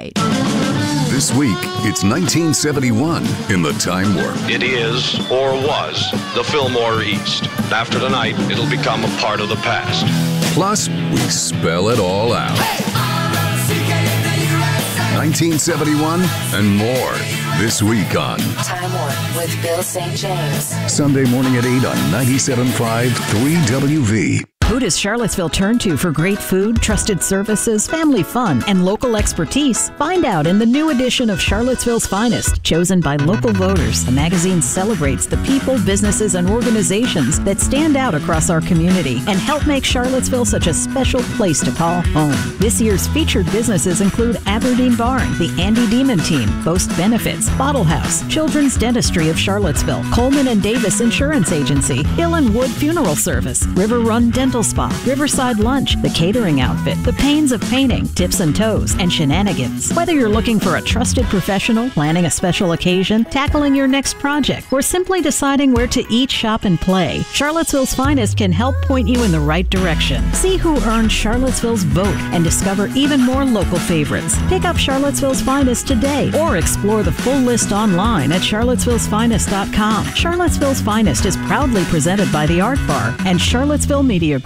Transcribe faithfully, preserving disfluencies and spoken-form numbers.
right. This week, it's nineteen seventy-one in the Time Warp. It is, or was, the Fillmore East. After tonight, it'll become a part of the past. Plus, we spell it all out. nineteen seventy-one and more this week on Time Warp with Bill Saint James. Sunday morning at eight on ninety-seven point five three W V. Who does Charlottesville turn to for great food, trusted services, family fun, and local expertise? Find out in the new edition of Charlottesville's Finest, chosen by local voters. The magazine celebrates the people, businesses, and organizations that stand out across our community and help make Charlottesville such a special place to call home. This year's featured businesses include Aberdeen Barn, the Andy Demon Team, Boast Benefits, Bottle House, Children's Dentistry of Charlottesville, Coleman and Davis Insurance Agency, Hill and Wood Funeral Service, River Run Dental Spa, Riverside Lunch, The Catering Outfit, The Pains of Painting, Tips and Toes, and Shenanigans. Whether you're looking for a trusted professional, planning a special occasion, tackling your next project, or simply deciding where to eat, shop, and play, Charlottesville's Finest can help point you in the right direction. See who earned Charlottesville's vote and discover even more local favorites. Pick up Charlottesville's Finest today or explore the full list online at charlottesville's finest dot com. Charlottesville's Finest is proudly presented by the Art Bar and Charlottesville Media Group.